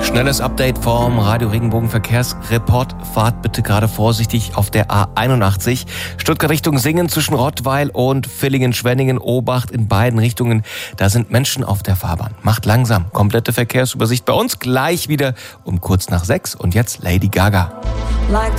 Schnelles Update vom Radio Regenbogen Verkehrsreport. Fahrt bitte gerade vorsichtig auf der A81. Stuttgart Richtung Singen zwischen Rottweil und Villingen-Schwenningen. Obacht in beiden Richtungen. Da sind Menschen auf der Fahrbahn. Macht langsam. Komplette Verkehrsübersicht bei uns gleich wieder um kurz nach 6. Und jetzt Lady Gaga.